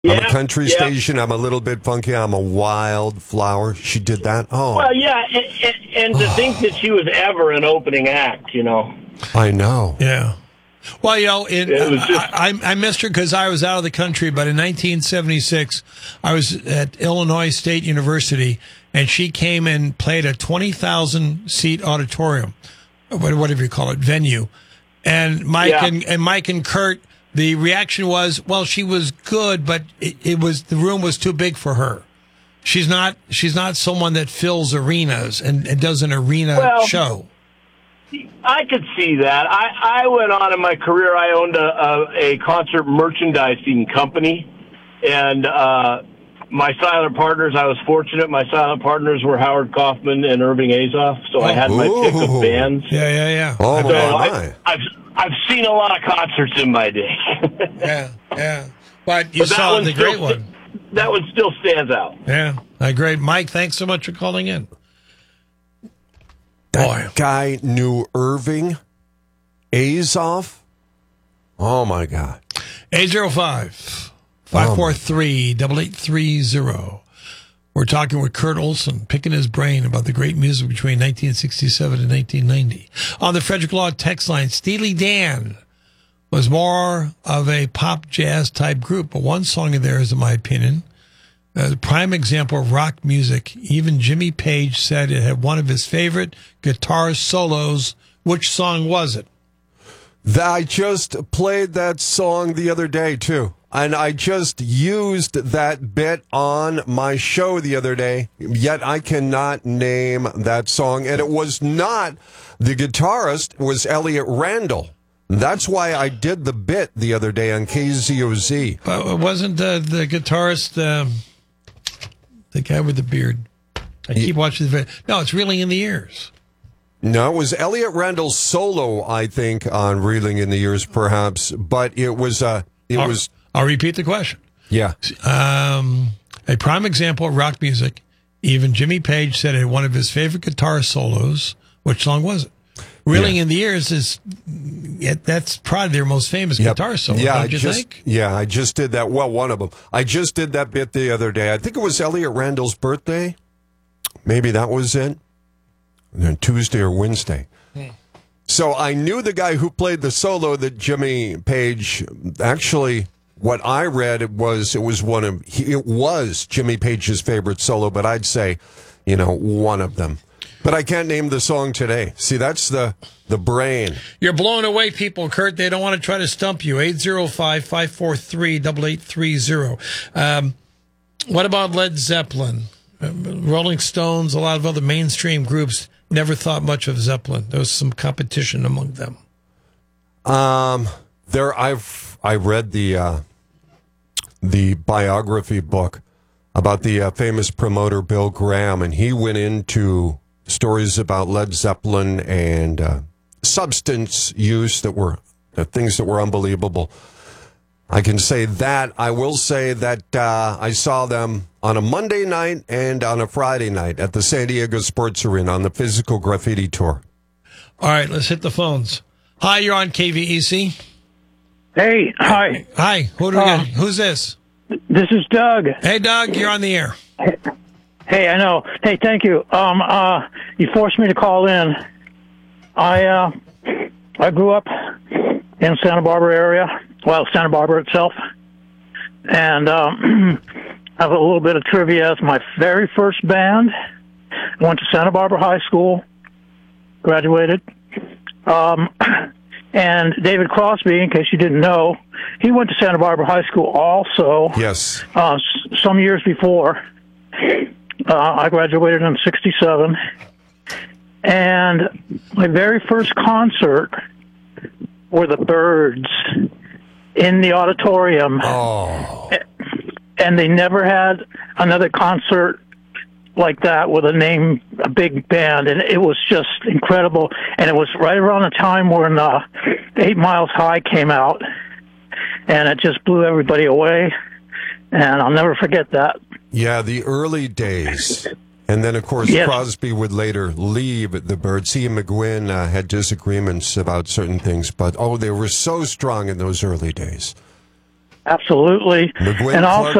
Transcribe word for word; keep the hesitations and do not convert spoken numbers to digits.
Yeah, I'm a country yeah. station. I'm a little bit funky. I'm a wildflower. She did that. Oh, Well, yeah, and, and, and to think that she was ever an opening act, you know. I know. Yeah. Well, you know, in, It was just- I, I, I missed her because I was out of the country, but in nineteen seventy-six, I was at Illinois State University, and she came and played a twenty thousand seat auditorium, whatever you call it, venue. And Mike Yeah. and, and Mike and Kurt, the reaction was, well, she was good, but it, it was the room was too big for her. She's not she's not someone that fills arenas and, and does an arena Well, show. I could see that. I, I went on in my career. I owned a, a, a concert merchandising company, and uh, my silent partners, I was fortunate. My silent partners were Howard Kaufman and Irving Azoff, so I had my pick of Ooh. bands. Yeah, yeah, yeah. Oh, So my, I, my. I've I've seen a lot of concerts in my day. Yeah, yeah. But you But that saw one the still great sta- one. That one still stands out. Yeah, uh, great. Mike, thanks so much for calling in. That Boy. guy knew Irving Azoff. Oh, my God. eight oh five, five four three, eight eight three zero. We're talking with Kurt Olson, picking his brain about the great music between nineteen sixty-seven and nineteen ninety. On the Frederick Law text line, Steely Dan was more of a pop jazz type group, but one song of theirs, in my opinion, a prime example of rock music. Even Jimmy Page said it had one of his favorite guitar solos. Which song was it? That I just played that song the other day, too. And I just used that bit on my show the other day, yet I cannot name that song. And it was not the guitarist, it was Elliot Randall. That's why I did the bit the other day on K Z O Z. But it wasn't uh, the guitarist, um, the guy with the beard. I keep watching the video. No, it's Reeling in the Years. No, it was Elliot Randall's solo, I think, on Reeling in the Years, perhaps. But it was, uh, it I'll, was, I'll repeat the question. yeah. Um, a prime example of rock music. Even Jimmy Page said in one of his favorite guitar solos. Which song was it? Reeling Yeah. in the Years is, yeah, that's probably their most famous Yep. guitar solo, Yeah, don't I you just, think? Yeah, I just did that. Well, one of them. I just did that bit the other day. I think it was Elliot Randall's birthday. Maybe that was it. Then Tuesday or Wednesday. Hmm. So I knew the guy who played the solo that Jimmy Page. Actually, what I read it was it was one of he, it was Jimmy Page's favorite solo, but I'd say, you know, one of them. But I can't name the song today. See, that's the the brain. You're blowing away people, Kurt. They don't want to try to stump you. eight oh five, five four three, eight eight three zero. Um, what about Led Zeppelin? Uh, Rolling Stones, a lot of other mainstream groups never thought much of Zeppelin. There was some competition among them. Um, there I've I read the uh, the biography book about the uh, famous promoter Bill Graham, and he went into stories about Led Zeppelin and uh, substance use that were uh, things that were unbelievable. I can say that. I will say that uh, I saw them on a Monday night and on a Friday night at the San Diego Sports Arena on the Physical Graffiti Tour. All right, let's hit the phones. Hi, you're on K V E C. Hey, hi. Hi, who do we Uh, got? Who's this? This is Doug. Hey, Doug, you're on the air. Hey, I know. Hey, thank you. Um, uh, you forced me to call in. I, uh, I grew up in Santa Barbara area. Well, Santa Barbara itself. And, um, I have a little bit of trivia. It's my very first band. I went to Santa Barbara High School, graduated. Um, and David Crosby, in case you didn't know, he went to Santa Barbara High School also. Yes. Uh, s- some years before. Uh, I graduated in sixty-seven. And my very first concert were the Byrds in the auditorium. Oh. And they never had another concert like that with a name, a big band. And it was just incredible. And it was right around the time when uh, Eight Miles High came out. And it just blew everybody away. And I'll never forget that. Yeah, the early days. And then, of course, Yes. Crosby would later leave the Byrds. He and McGuinn uh, had disagreements about certain things, but, oh, they were so strong in those early days. Absolutely. McGuinn And Clark also,